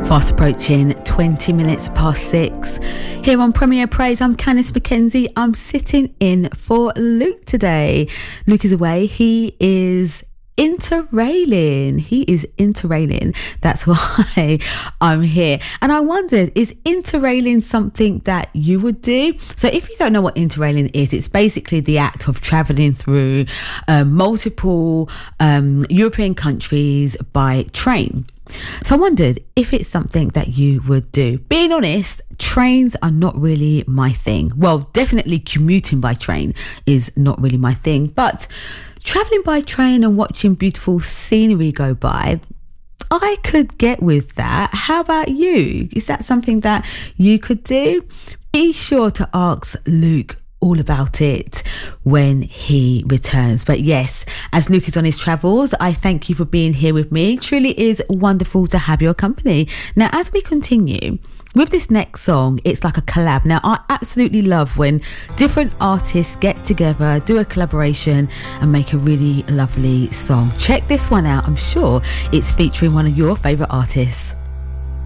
Fast approaching 20 minutes past 6. Here on Premier Praise, I'm Candice McKenzie. I'm sitting in for Luke today. Luke is away. He is interrailing. That's why I'm here. And I wondered, is interrailing something that you would do? So if you don't know what interrailing is, it's basically the act of traveling through multiple European countries by train. So I wondered if it's something that you would do. Being honest, trains are not really my thing. Well, definitely commuting by train is not really my thing, but traveling by train and watching beautiful scenery go by, I could get with that. How about you? Is that something that you could do? Be sure to ask Luke all about it when he returns. But yes, as Luke is on his travels, I thank you for being here with me. It truly is wonderful to have your company. Now, as we continue with this next song, it's like a collab. Now, I absolutely love when different artists get together, do a collaboration and make a really lovely song. Check this one out. I'm sure it's featuring one of your favourite artists.